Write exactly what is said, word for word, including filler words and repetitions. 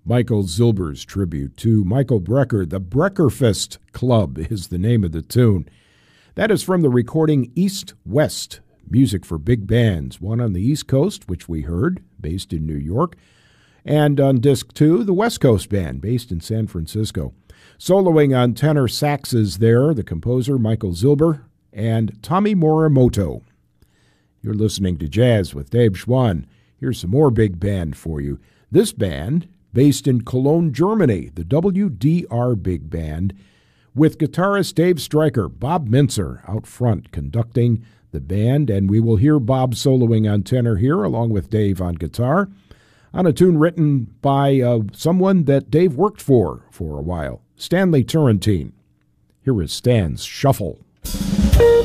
Michael Zilber's tribute to Michael Brecker. The Breckerfest Club is the name of the tune. That is from the recording East West, music for big bands, one on the East Coast, which we heard, based in New York, and on disc two, the West Coast Band, based in San Francisco. Soloing on tenor saxes there, the composer Michael Zilber and Tommy Morimoto. You're listening to Jazz with Dave Schwann. Here's some more big band for you. This band, based in Cologne, Germany, the W D R Big Band, with guitarist Dave Stryker, Bob Mintzer out front conducting the band, and we will hear Bob soloing on tenor here along with Dave on guitar on a tune written by uh, someone that Dave worked for for a while, Stanley Turrentine. Here is Stan's Shuffle.